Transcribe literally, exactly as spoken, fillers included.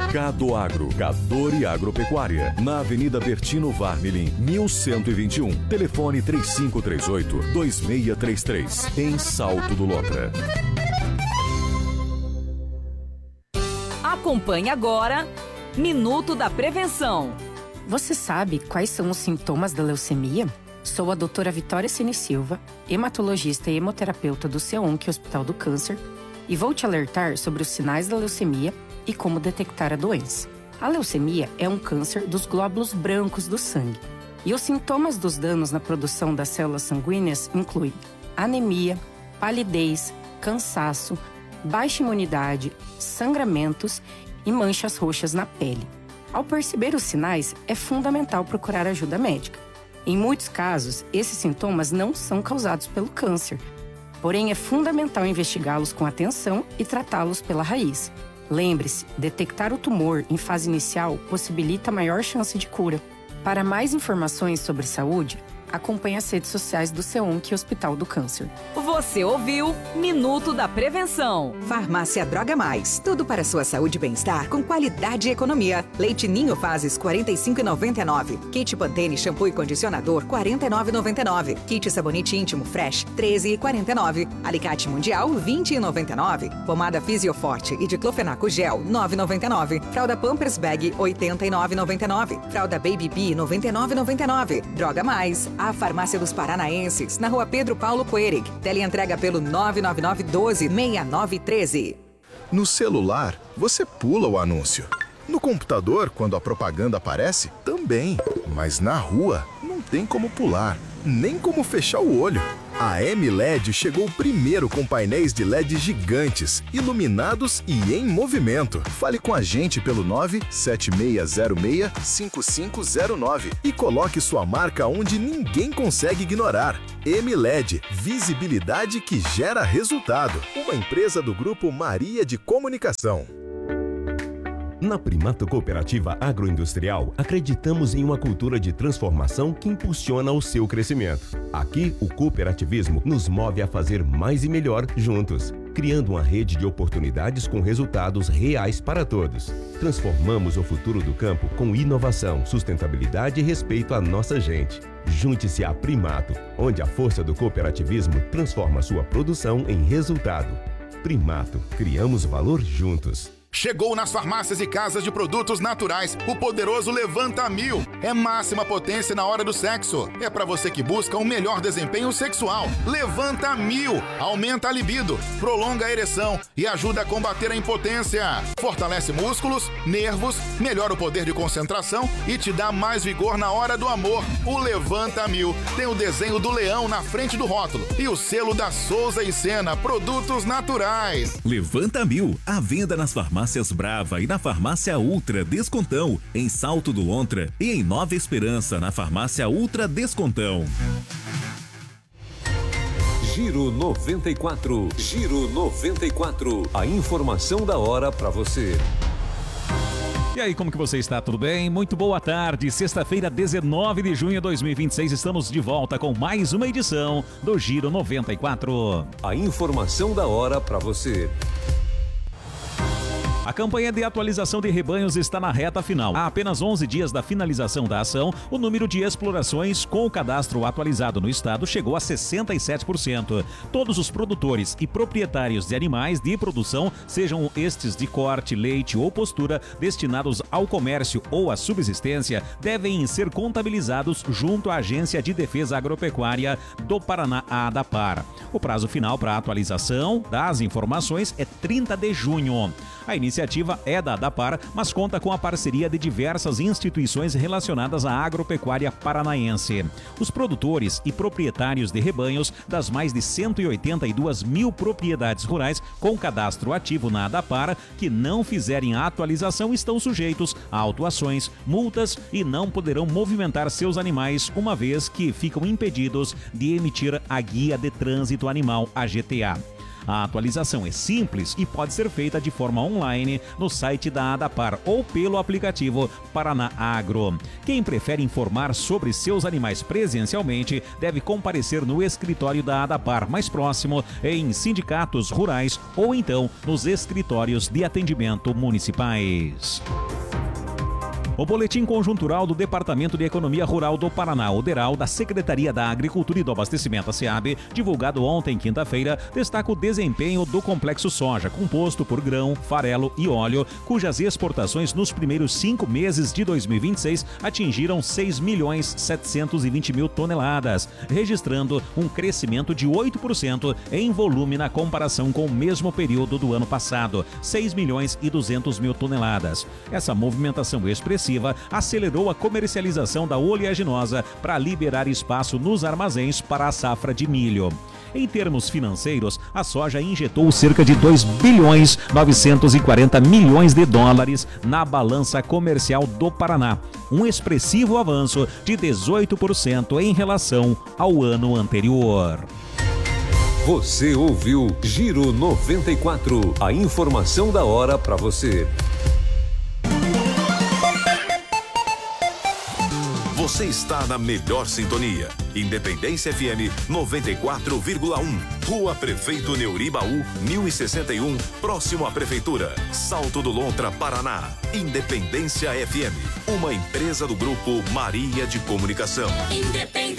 Cado Agro, Cadore Agropecuária, na Avenida Bertino Varmelin, mil cento e vinte e um. Telefone três cinco três oito, dois seis três três, em Salto do Lontra. Acompanhe agora Minuto da Prevenção. Você sabe quais são os sintomas da leucemia? Sou a doutora Vitória Cine Silva, hematologista e hemoterapeuta do CEONC Hospital do Câncer, e vou te alertar sobre os sinais da leucemia e como detectar a doença. A leucemia é um câncer dos glóbulos brancos do sangue, e os sintomas dos danos na produção das células sanguíneas incluem anemia, palidez, cansaço, baixa imunidade, sangramentos e manchas roxas na pele. Ao perceber os sinais, é fundamental procurar ajuda médica. Em muitos casos, esses sintomas não são causados pelo câncer, porém é fundamental investigá-los com atenção e tratá-los pela raiz. Lembre-se, detectar o tumor em fase inicial possibilita maior chance de cura. Para mais informações sobre saúde, acompanhe as redes sociais do CEONC Hospital do Câncer. Você ouviu Minuto da Prevenção. Farmácia Droga Mais. Tudo para sua saúde e bem-estar com qualidade e economia. Leite Ninho Fases quarenta e cinco reais e noventa e nove centavos. Kit Pantene shampoo e condicionador quarenta e nove reais e noventa e nove centavos. Kit sabonete íntimo Fresh treze reais e quarenta e nove centavos. Alicate Mundial vinte reais e noventa e nove centavos. Pomada Fisioforte e diclofenaco gel nove reais e noventa e nove centavos. Fralda Pampers Bag oitenta e nove reais e noventa e nove centavos. Fralda Baby Bee noventa e nove reais e noventa e nove centavos. Droga Mais. A Farmácia dos Paranaenses, na Rua Pedro Paulo Coerig. Teleentrega pelo nove nove nove, doze, seis nove um três. No celular, você pula o anúncio. No computador, quando a propaganda aparece, também. Mas na rua, não tem como pular, nem como fechar o olho. A M L E D chegou primeiro com painéis de L E D gigantes, iluminados e em movimento. Fale com a gente pelo nove sete seis zero seis, cinco cinco zero nove e coloque sua marca onde ninguém consegue ignorar. M L E D, visibilidade que gera resultado. Uma empresa do Grupo Maria de Comunicação. Na Primato Cooperativa Agroindustrial, acreditamos em uma cultura de transformação que impulsiona o seu crescimento. Aqui, o cooperativismo nos move a fazer mais e melhor juntos, criando uma rede de oportunidades com resultados reais para todos. Transformamos o futuro do campo com inovação, sustentabilidade e respeito à nossa gente. Junte-se à Primato, onde a força do cooperativismo transforma sua produção em resultado. Primato, criamos valor juntos. Chegou nas farmácias e casas de produtos naturais o poderoso Levanta Mil. É máxima potência na hora do sexo. É pra você que busca um melhor desempenho sexual. Levanta Mil. Aumenta a libido, prolonga a ereção e ajuda a combater a impotência. Fortalece músculos, nervos, melhora o poder de concentração e te dá mais vigor na hora do amor. O Levanta Mil tem o desenho do leão na frente do rótulo e o selo da Souza e Sena Produtos Naturais. Levanta Mil, à venda nas farmácias Farmácias Brava e na Farmácia Ultra Descontão, em Salto do Lontra, e em Nova Esperança, na Farmácia Ultra Descontão. Giro noventa e quatro. Giro noventa e quatro. A informação da hora para você. E aí, como que você está? Tudo bem? Muito boa tarde. Sexta-feira, dezenove de junho de dois mil e vinte e seis, estamos de volta com mais uma edição do Giro noventa e quatro. A informação da hora para você. A campanha de atualização de rebanhos está na reta final. Há apenas onze dias da finalização da ação, o número de explorações com o cadastro atualizado no estado chegou a sessenta e sete por cento. Todos os produtores e proprietários de animais de produção, sejam estes de corte, leite ou postura, destinados ao comércio ou à subsistência, devem ser contabilizados junto à Agência de Defesa Agropecuária do Paraná, a ADAPAR. O prazo final para a atualização das informações é trinta de junho. A iniciativa é da ADAPAR, mas conta com a parceria de diversas instituições relacionadas à agropecuária paranaense. Os produtores e proprietários de rebanhos das mais de cento e oitenta e duas mil propriedades rurais com cadastro ativo na ADAPAR que não fizerem a atualização estão sujeitos a autuações, multas e não poderão movimentar seus animais, uma vez que ficam impedidos de emitir a Guia de Trânsito Animal, a G T A. A atualização é simples e pode ser feita de forma online no site da ADAPAR ou pelo aplicativo Paraná Agro. Quem prefere informar sobre seus animais presencialmente deve comparecer no escritório da ADAPAR mais próximo, em sindicatos rurais ou então nos escritórios de atendimento municipais. O boletim conjuntural do Departamento de Economia Rural do Paraná, o DERAL, da Secretaria da Agricultura e do Abastecimento, a SEAB, divulgado ontem, quinta-feira, destaca o desempenho do complexo soja, composto por grão, farelo e óleo, cujas exportações nos primeiros cinco meses de dois mil e vinte e seis atingiram seis milhões setecentos e vinte mil toneladas, registrando um crescimento de oito por cento em volume na comparação com o mesmo período do ano passado, seis milhões e duzentos mil toneladas. Essa movimentação expressiva acelerou a comercialização da oleaginosa para liberar espaço nos armazéns para a safra de milho. Em termos financeiros, a soja injetou cerca de dois bilhões novecentos e quarenta milhões de dólares na balança comercial do Paraná, um expressivo avanço de dezoito por cento em relação ao ano anterior. Você ouviu Giro noventa e quatro, a informação da hora para você. Você está na melhor sintonia. Independência F M noventa e quatro vírgula um. Rua Prefeito Neuribaú, mil e sessenta e um, próximo à Prefeitura. Salto do Lontra, Paraná. Independência F M, uma empresa do Grupo Maria de Comunicação. Independência.